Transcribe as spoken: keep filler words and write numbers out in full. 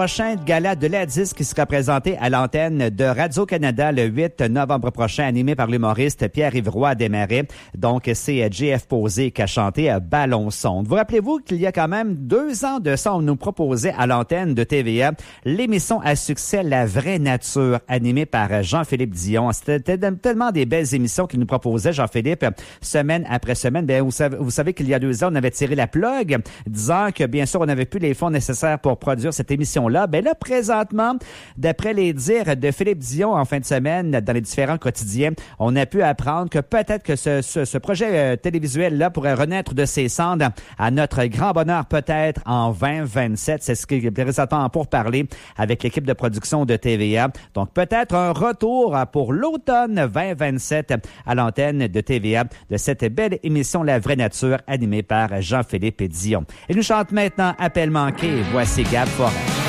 Prochain gala de la disque qui sera présenté à l'antenne de Radio-Canada le huit novembre prochain, animé par l'humoriste Pierre-Yves Roy Desmarais. Donc, c'est J F Posé qui a chanté Ballon Sonde. Vous rappelez-vous qu'il y a quand même deux ans de ça, on nous proposait à l'antenne de T V A l'émission à succès La Vraie Nature, animée par Jean-Philippe Dion. C'était tellement des belles émissions qu'il nous proposait, Jean-Philippe, semaine après semaine. Bien, vous savez, vous savez qu'il y a deux ans, on avait tiré la plug, disant que, bien sûr, on n'avait plus les fonds nécessaires pour produire cette émission-là. Là, ben là, présentement, d'après les dires de Philippe Dion en fin de semaine dans les différents quotidiens, on a pu apprendre que peut-être que ce, ce, ce projet euh, télévisuel-là pourrait renaître de ses cendres à notre grand bonheur peut-être en vingt vingt-sept. C'est ce qui est présentement pour parler avec l'équipe de production de T V A. Donc, peut-être un retour pour l'automne vingt vingt-sept à l'antenne de T V A de cette belle émission La Vraie Nature animée par Jean-Philippe Dion. Et nous chante maintenant Appel manqué. Voici Gab Forêt.